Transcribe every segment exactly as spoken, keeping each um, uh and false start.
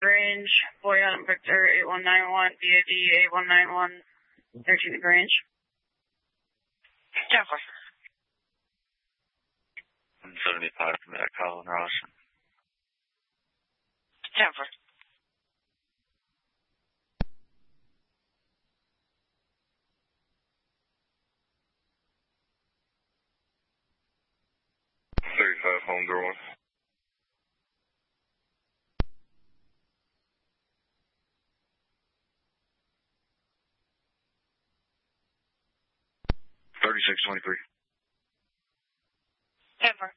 Grange, Boy on Victor eight one nine one, B A D eight one nine one, thirteen Grange. ten four. one seventy-five from that Colin Rawson. ten four. thirty-five, Holmgar one. thirty-six twenty-three. ten four.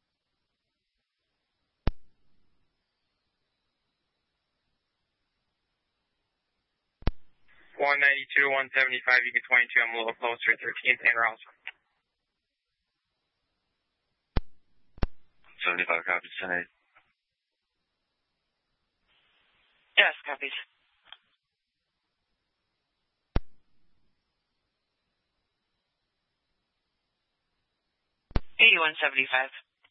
one ninety-two, one seventy-five, you can twenty-two, I'm a little closer, thirteenth and Rawson. seventy-five copies, ten eight. Yes, copies. eighty-one seventy-five.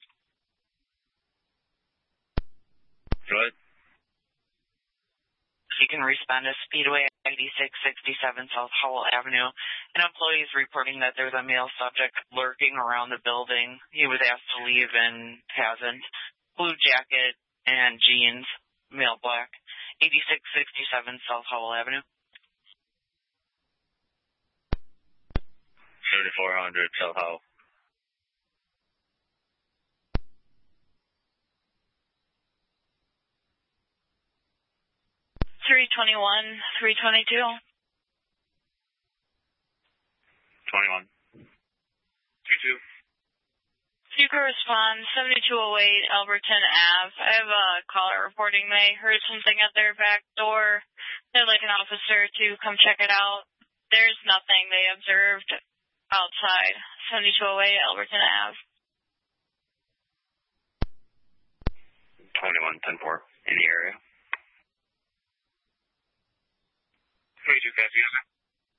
Go ahead. You can respond to Speedway eighty-six sixty-seven South Howell Avenue. An employee is reporting that there's a male subject lurking around the building. He was asked to leave and hasn't. Blue jacket and jeans, male black. eighty-six sixty-seven South Howell Avenue. seventy-four hundred South Howell. three twenty-one, three twenty-two. twenty-one. two two. You correspond seventy-two oh eight Alberton Avenue. I have a caller reporting they heard something at their back door. They'd like an officer to come check it out. There's nothing they observed outside. seventy-two oh eight Alberton Avenue. twenty-one ten four. In the area. twenty-two, Cassie, yes, sir.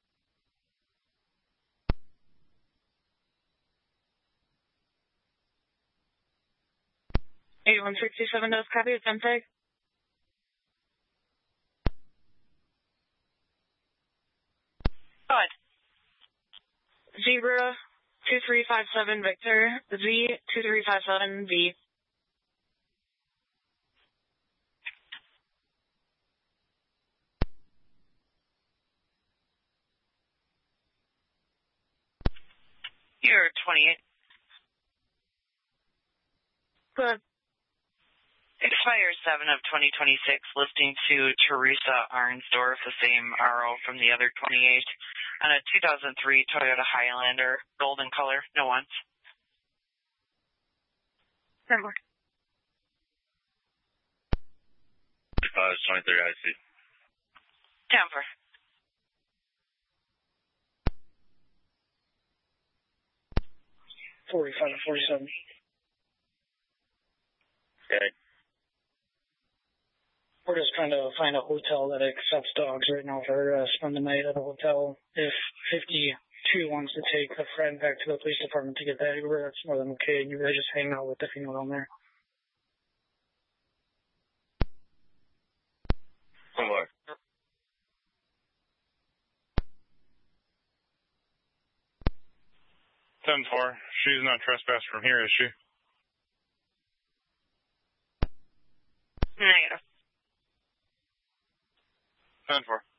eighty-one sixty-seven does copy. It's M tag. Go ahead. Zebra two three five seven Victor, Z two three five seven V. You're twenty-eight. Good. Expires seven of twenty twenty-six, listing to Teresa Arnsdorf, the same R O from the other twenty-eight, on a two thousand three Toyota Highlander, golden color, no ones. ten four. five twenty-three, I see. ten four. forty-five to forty-seven. Okay. We're just trying to find a hotel that accepts dogs right now for uh, spend the night at a hotel. If fifty-two wants to take a friend back to the police department to get that Uber, that's more than okay. You guys just hang out with the female down there. One more. ten four. She's not trespassed from here, is she? Negative. ten four.